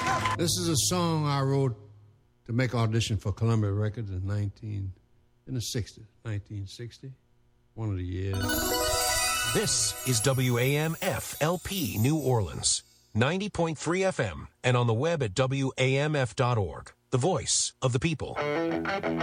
This is a song I wrote to make audition for Columbia Records in the 60s, 1960, one of the years. This is WAMF-LP New Orleans, 90.3 FM, and on the web at WAMF.org, the voice of the people.